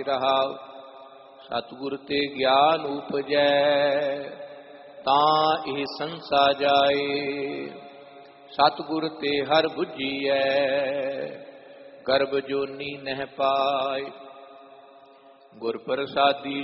रहाव। सतगुर ते ज्ञान उपजै तां एह संसा जाए। सतगुर ते हर बुझिए गर्भ जोनी नह पाए। गुर प्रसादी